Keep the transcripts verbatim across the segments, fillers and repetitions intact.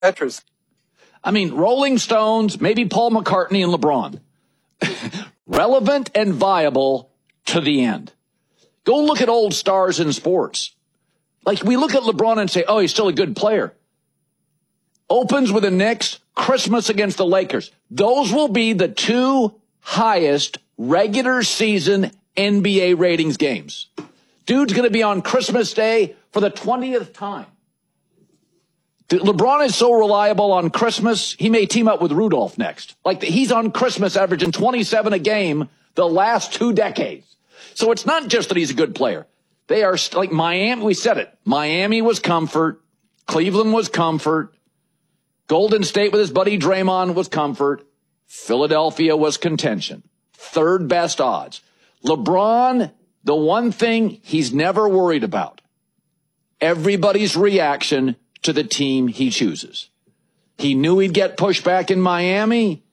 Tetris. I mean, Rolling Stones, maybe Paul McCartney and LeBron. Relevant and viable to the end. Go look at old stars in sports. Like, we look at LeBron and say, oh, he's still a good player. Opens with the Knicks, Christmas against the Lakers. Those will be the two highest regular season N B A ratings games. Dude's going to be on Christmas Day for the twentieth time. LeBron is so reliable on Christmas, he may team up with Rudolph next. Like, he's on Christmas averaging twenty-seven a game the last two decades. So it's not just that he's a good player. They are like Miami. We said it. Miami was comfort. Cleveland was comfort. Golden State with his buddy Draymond was comfort. Philadelphia was contention. Third best odds. LeBron, the one thing he's never worried about, everybody's reaction to the team he chooses. He knew he'd get pushback in Miami.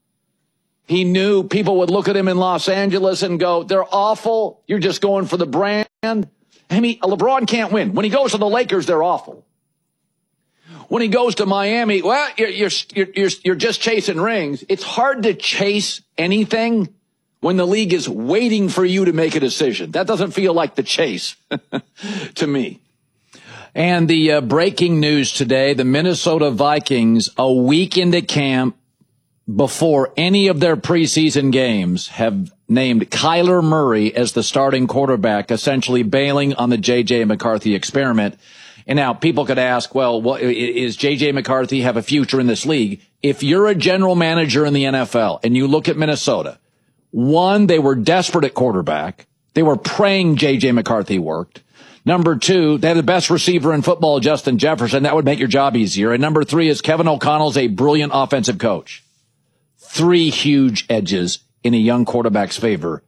He knew people would look at him in Los Angeles and go, they're awful. You're just going for the brand. I mean, LeBron can't win. When he goes to the Lakers, they're awful. When he goes to Miami, well, you're, you're, you're, you're just chasing rings. It's hard to chase anything when the league is waiting for you to make a decision. That doesn't feel like the chase to me. And the uh, breaking news today, the Minnesota Vikings, a week into camp, before any of their preseason games, have named Kyler Murray as the starting quarterback, essentially bailing on the J J. McCarthy experiment. And now people could ask, well, what, is J J. McCarthy have a future in this league? If you're a general manager in the N F L and you look at Minnesota, one, they were desperate at quarterback. They were praying J J. McCarthy worked. Number two, they had the best receiver in football, Justin Jefferson. That would make your job easier. And number three is Kevin O'Connell's a brilliant offensive coach. Three huge edges in a young quarterback's favor,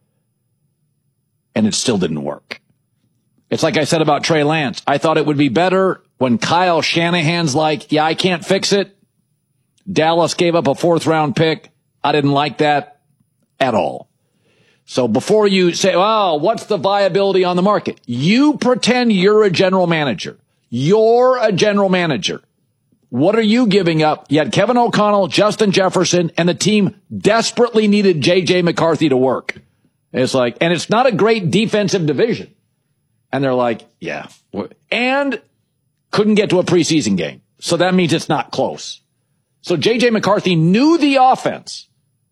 and it still didn't work. It's like I said about Trey Lance. I thought it would be better when Kyle Shanahan's like, yeah, I can't fix it. Dallas gave up a fourth round pick. I didn't like that at all. So before you say, oh, what's the viability on the market? You pretend you're a general manager. You're a general manager. What are you giving up? You had Kevin O'Connell, Justin Jefferson, and the team desperately needed J J. McCarthy to work. It's like, and it's not a great defensive division. And they're like, yeah. And couldn't get to a preseason game. So that means it's not close. So J J. McCarthy knew the offense,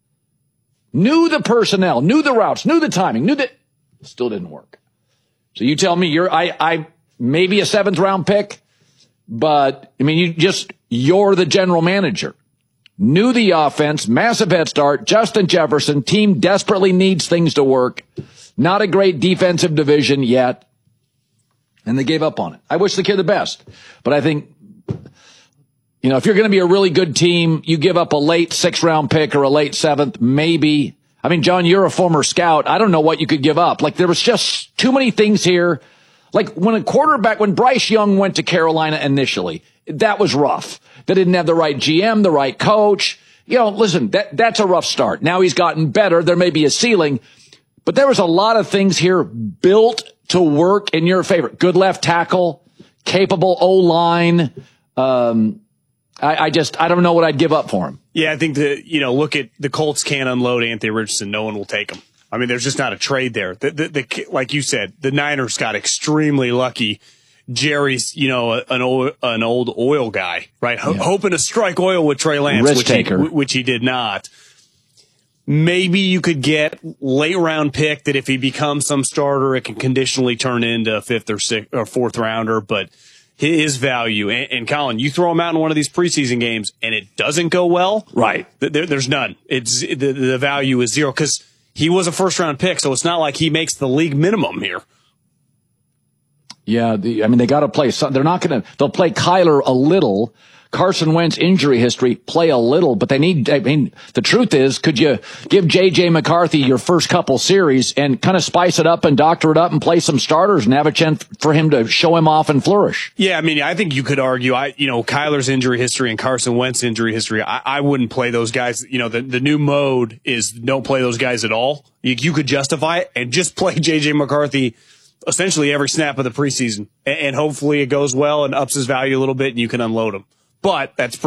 knew the personnel, knew the routes, knew the timing, knew that still didn't work. So you tell me you're, I, I, maybe a seventh round pick. But, I mean, you just, you're the general manager. Knew the offense, massive head start, Justin Jefferson, team desperately needs things to work. Not a great defensive division yet. And they gave up on it. I wish the kid the best. But I think, you know, if you're going to be a really good team, you give up a late sixth round pick or a late seventh, maybe. I mean, John, you're a former scout. I don't know what you could give up. Like, there was just too many things here. Like when a quarterback, when Bryce Young went to Carolina initially, that was rough. They didn't have the right G M, the right coach. You know, listen, that, that's a rough start. Now he's gotten better. There may be a ceiling, but there was a lot of things here built to work in your favor. Good left tackle, capable O-line. Um, I, I just, I don't know what I'd give up for him. Yeah, I think the, you know, look at the Colts can't unload Anthony Richardson. No one will take him. I mean, there's just not a trade there. The, the, the, like you said, the Niners got extremely lucky. Jerry's, you know, an old, an old oil guy, right? Ho- yeah. Hoping to strike oil with Trey Lance, which he, which he did not. Maybe you could get late round pick that if he becomes some starter, it can conditionally turn into a fifth or sixth or fourth rounder, but his value. And, and Colin, you throw him out in one of these preseason games and it doesn't go well. Right. There, there's none. It's the, the value is zero because he was a first-round pick, so it's not like he makes the league minimum here. Yeah, the, I mean, they got to play some. They're not going to. They'll play Kyler a little. Carson Wentz injury history, play a little, but they need. I mean, the truth is, could you give J J. McCarthy your first couple series and kind of spice it up and doctor it up and play some starters and have a chance for him to show him off and flourish? Yeah, I mean, I think you could argue, I you know, Kyler's injury history and Carson Wentz injury history. I, I wouldn't play those guys. You know, the the new mode is don't play those guys at all. You, you could justify it and just play J J. McCarthy essentially every snap of the preseason, and, and hopefully it goes well and ups his value a little bit, and you can unload him. but that's